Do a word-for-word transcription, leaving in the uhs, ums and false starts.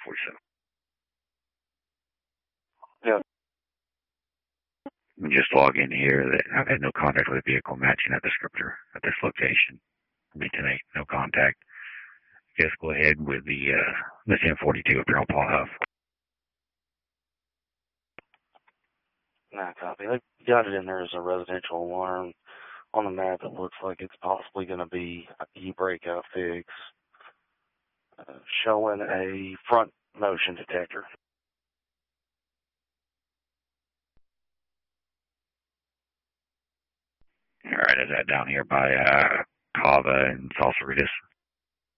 forty-seven. Yeah. Just log in here that I've had no contact with a vehicle matching that descriptor at this location. Me tonight, no contact. Just go ahead with the uh, the ten forty-two up here on Paul Huff. Nah, copy. They got it in there as a residential alarm. On the map, it looks like it's possibly going to be a e-breakout fix, uh, showing a front motion detector. All right, is that down here by uh, Cava and Salsaritas?